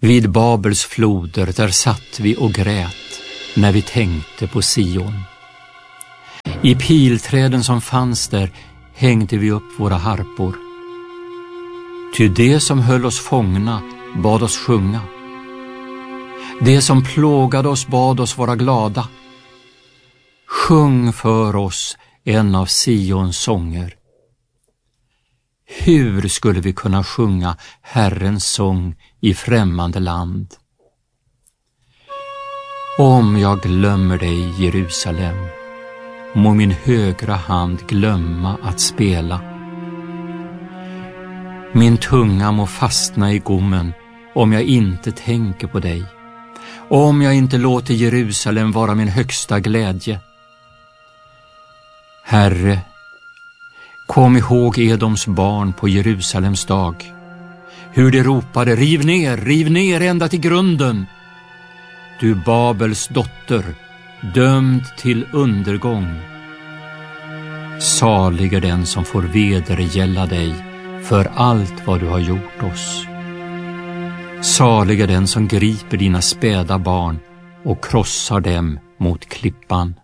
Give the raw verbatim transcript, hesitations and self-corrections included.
Vid Babels floder där satt vi och grät när vi tänkte på Sion. I pilträden som fanns där hängde vi upp våra harpor. Ty det som höll oss fångna bad oss sjunga. Det som plågade oss bad oss vara glada. Sjung för oss en av Sions sånger. Hur skulle vi kunna sjunga Herrens sång i främmande land? Om jag glömmer dig, Jerusalem, må min högra hand glömma att spela. Min tunga må fastna i gommen om jag inte tänker på dig, om jag inte låter Jerusalem vara min högsta glädje. Herre, kom ihåg Edoms barn på Jerusalems dag, hur de ropade: riv ner, riv ner ända till grunden. Du Babels dotter, dömd till undergång. Salig är den som får vedergälla dig för allt vad du har gjort oss. Salig är den som griper dina späda barn och krossar dem mot klippan.